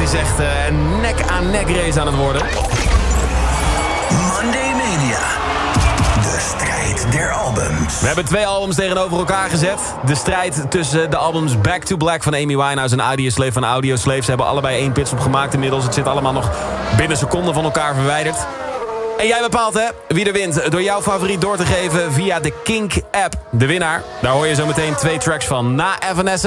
is echt een nek-aan-nek race aan het worden. Monday Mania. De strijd der albums. We hebben 2 albums tegenover elkaar gezet. De strijd tussen de albums Back to Black van Amy Winehouse en Audioslave van Audioslave. Ze hebben allebei 1 pitstop gemaakt inmiddels. Het zit allemaal nog binnen seconden van elkaar verwijderd. En jij bepaalt wie er wint door jouw favoriet door te geven via de Kink-app. De winnaar, daar hoor je zo meteen 2 tracks van na Evanescence.